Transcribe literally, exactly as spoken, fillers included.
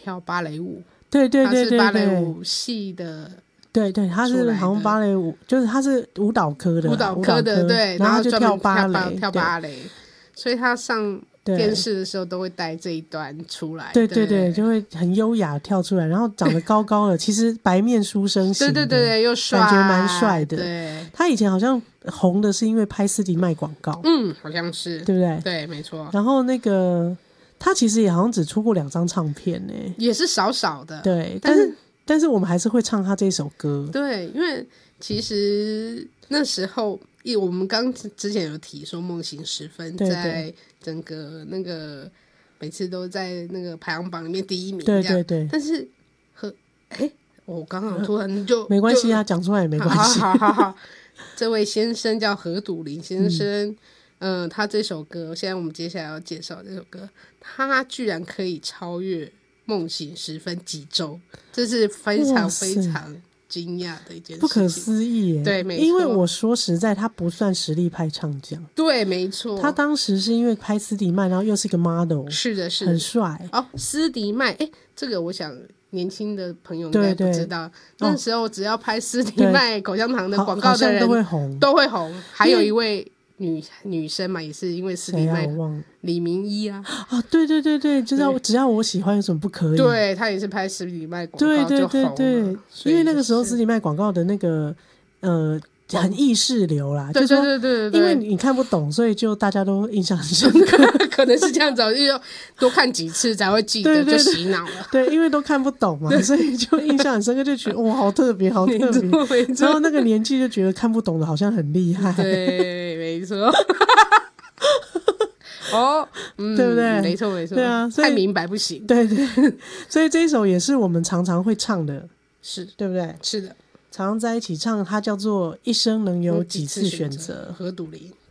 跳芭蕾舞， 对对对对对， 他是芭蕾舞系的。 对对，他是好像芭蕾舞，就是他是舞蹈科的舞蹈科的，对， 然后他就跳芭蕾，跳芭蕾，所以他上电视的时候都会带这一段出来。 对对 对, 对，就会很优雅跳出来，然后长得高高的，其实白面书生型的， 对对对，又帅， 感觉蛮帅的。 对， 他以前好像红的是因为拍斯迪麦广告， 嗯，好像是， 对不对？ 对，没错。 然后那个他其实也好像只出过两张唱片呢， 也是少少的， 对，但是。但是我们还是会唱他这首歌， 对，因为其实那时候，我们刚之前有提说《梦醒时分》在整个那个每次都在那个排行榜里面第一名， 对对对。 但是和哎，我刚刚突然就没关系啊，讲出来也没关系。 好好好好，这位先生叫何笃林先生，嗯、呃，他这首歌，现在我们接下来要介绍这首歌，他居然可以超越。梦醒时分几周，这是非常非常惊讶的一件事情， 不可思议耶。 对，没错， 因为我说实在，他不算实力派唱将。 对，没错。他当时是因为拍斯迪麦，然后又是个 model， 是的，是的， 很帅。 哦，斯迪麦，哎，这个我想年轻的朋友应该不知道，对对，那时候只要拍斯迪麦口香糖的广告的人都会红， 都会红。还有一位女女生嘛，也是因为斯迪麦， 啊、 李明一啊， 啊，对对对对，只要只要我喜欢，有什么不可以？ 对，他也是拍斯迪麦广告就红了，对对对对， 因为那个时候斯迪麦广告的那个呃。很意识流啦， 对对对对对， 因为你看不懂，所以就大家都印象很深刻， 可能是这样子，因为多看几次才会记得，对对对，就洗脑了。 对，因为都看不懂嘛，所以就印象很深刻，就觉得哇，好特别，好特别。然后那个年纪就觉得看不懂的好像很厉害， 对，没错。哦，嗯， 对不对？ 没错没错， 对啊， 太明白不行。 对对，所以这一首也是我们常常会唱的， 是对不对？ 是的。 常常在一起唱，它叫做一生能有几次选择。 何笃林，